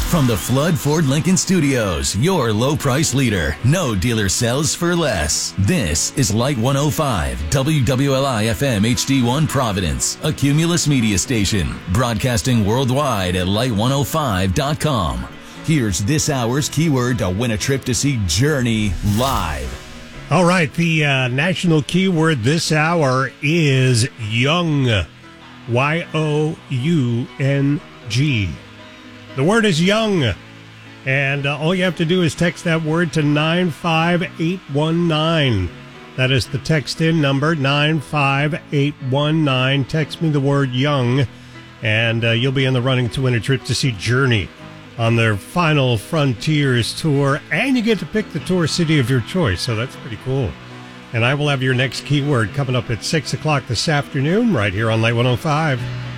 From the Flood Ford Lincoln Studios, your low price leader. No dealer sells for less. This is Light 105, WWLI FM HD1 Providence, a Cumulus media station, broadcasting worldwide at light105.com. Here's this hour's keyword to win a trip to see Journey live. All right, the national keyword this hour is young. Y-O-U-N-G. The word is young. And all you have to do is text that word to 95819. That is the text-in number, 95819. Text me the word young, and you'll be in the running to win a trip to see Journey on their final Frontiers tour, and you get to pick the tour city of your choice, so that's pretty cool. And I will have your next keyword coming up at 6 o'clock this afternoon right here on Light 105.